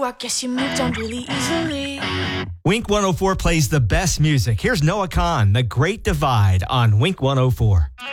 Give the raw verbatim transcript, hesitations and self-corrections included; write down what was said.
you, I guess you moved on really easily. Wink one oh four plays the best music. Here's Noah Kahn, The Great Divide on Wink one oh four.